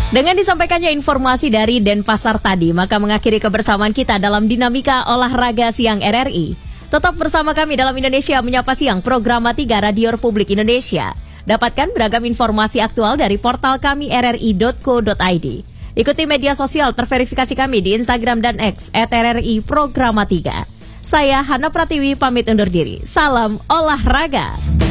Dengan disampaikannya informasi dari Denpasar tadi, maka mengakhiri kebersamaan kita dalam Dinamika Olahraga Siang RRI. Tetap bersama kami dalam Indonesia Menyapa Siang, program 3 Radio Republik Indonesia. Dapatkan beragam informasi aktual dari portal kami rri.co.id. Ikuti media sosial terverifikasi kami di Instagram dan X @RRI Programa 3. Saya Hana Pratiwi pamit undur diri. Salam olahraga.